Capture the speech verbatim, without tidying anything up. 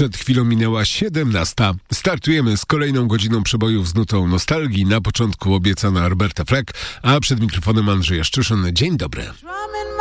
Przed chwilą minęła siedemnasta. Startujemy z kolejną godziną przebojów z nutą nostalgii. Na początku obiecana Roberta Fleck, a przed mikrofonem Andrzej Jaszczyszyn. Dzień dobry.